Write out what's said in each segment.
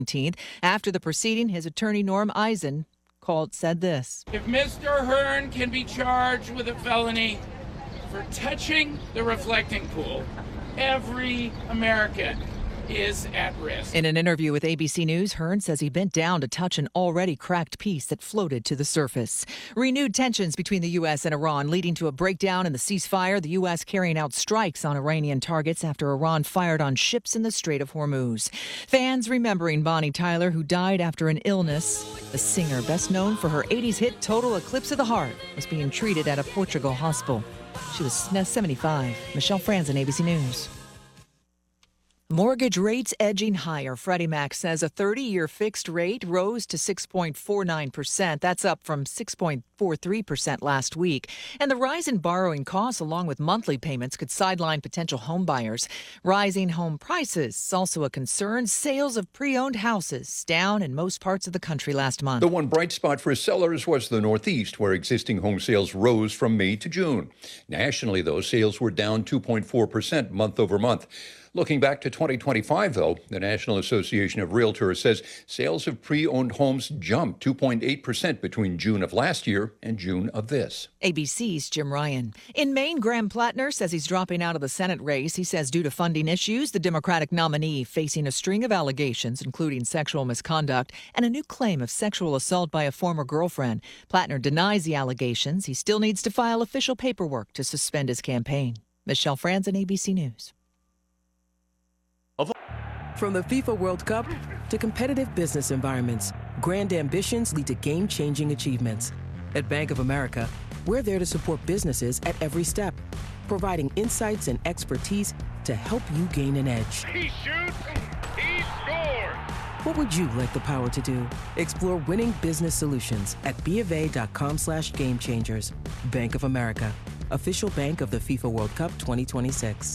19th. After the proceeding, his attorney Norm Eisen said this. If Mr. Hearn can be charged with a felony for touching the reflecting pool, every American is at risk. In an interview with ABC News, Hearn says he bent down to touch an already cracked piece that floated to the surface. Renewed tensions between the U.S. and Iran leading to a breakdown in the ceasefire, the U.S. carrying out strikes on Iranian targets after Iran fired on ships in the Strait of Hormuz. Fans remembering Bonnie Tyler, who died after an illness. The singer, best known for her 80s hit Total Eclipse of the Heart, was being treated at a Portugal hospital. She was 75. Michelle Franzen, ABC News. Mortgage rates edging higher. Freddie Mac says a 30-year fixed rate rose to 6.49%. That's up from 6.43% last week. And the rise in borrowing costs, along with monthly payments, could sideline potential home buyers. Rising home prices, also a concern. Sales of pre-owned houses down in most parts of the country last month. The one bright spot for sellers was the Northeast, where existing home sales rose from May to June. Nationally, though, sales were down 2.4% month over month. Looking back to 2025, though, the National Association of Realtors says sales of pre-owned homes jumped 2.8% between June of last year and June of this. ABC's Jim Ryan. In Maine, Graham Plattner says he's dropping out of the Senate race. He says due to funding issues, the Democratic nominee facing a string of allegations, including sexual misconduct and a new claim of sexual assault by a former girlfriend. Plattner denies the allegations. He still needs to file official paperwork to suspend his campaign. Michelle Franzen, ABC News. From the FIFA World Cup to competitive business environments, grand ambitions lead to game-changing achievements. At Bank of America, we're there to support businesses at every step, providing insights and expertise to help you gain an edge. He shoots, he scores! What would you like the power to do? Explore winning business solutions at BofA.com/gamechangers. Bank of America, official bank of the FIFA World Cup 2026.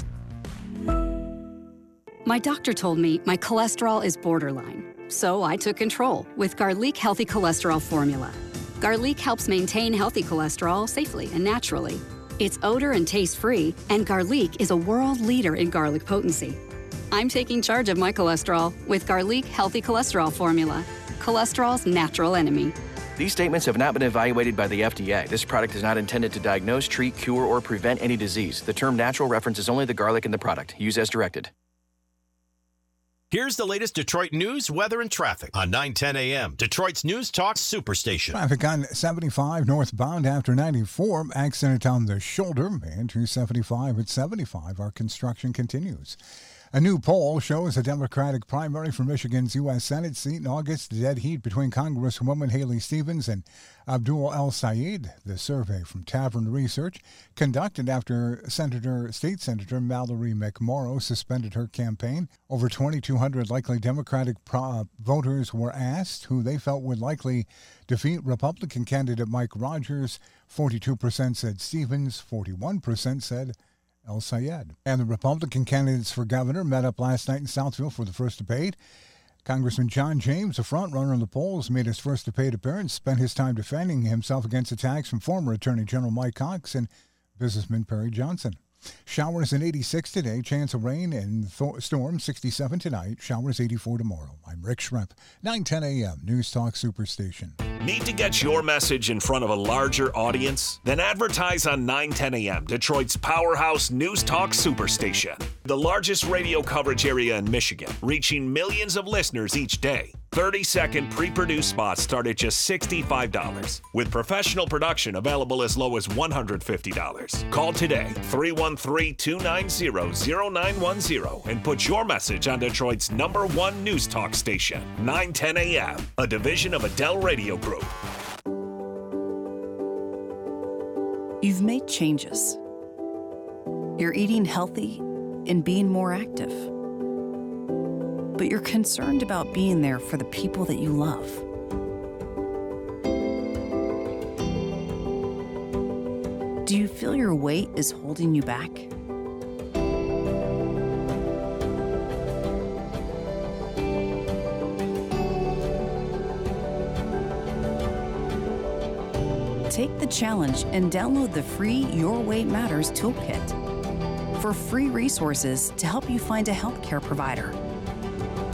My doctor told me my cholesterol is borderline, so I took control with Garlic Healthy Cholesterol Formula. Garlic helps maintain healthy cholesterol safely and naturally. It's odor and taste-free, and Garlic is a world leader in garlic potency. I'm taking charge of my cholesterol with Garlic Healthy Cholesterol Formula, cholesterol's natural enemy. These statements have not been evaluated by the FDA. This product is not intended to diagnose, treat, cure, or prevent any disease. The term natural references only the garlic in the product. Use as directed. Here's the latest Detroit news, weather, and traffic on 9:10 a.m. Detroit's News Talk Superstation. Traffic on 75 northbound after 94. Accident on the shoulder. And 275 at 75. Our construction continues. A new poll shows a Democratic primary for Michigan's U.S. Senate seat in August. Dead heat between Congresswoman Haley Stevens and Abdul El-Sayed. The survey from Tavern Research, conducted after State Senator Mallory McMorrow suspended her campaign. Over 2,200 likely Democratic voters were asked who they felt would likely defeat Republican candidate Mike Rogers. 42% said Stevens, 41% said El-Sayed. And the Republican candidates for governor met up last night in Southfield for the first debate. Congressman John James, a front-runner in the polls, made his first debate appearance, spent his time defending himself against attacks from former Attorney General Mike Cox and businessman Perry Johnson. Showers in 86 today, chance of rain and storms 67 tonight, showers 84 tomorrow. I'm Rick Schremp, 9:10 a.m. News Talk Superstation. Need to get your message in front of a larger audience? Then advertise on 9:10 a.m., Detroit's powerhouse News Talk Superstation. The largest radio coverage area in Michigan, reaching millions of listeners each day. 30-second pre-produced spots start at just $65, with professional production available as low as $150. Call today, 313-290-0910, and put your message on Detroit's #1 news talk station, 910 AM, a division of Adele Radio Group. You've made changes. You're eating healthy and being more active. But you're concerned about being there for the people that you love. Do you feel your weight is holding you back? Take the challenge and download the free Your Weight Matters Toolkit for free resources to help you find a healthcare provider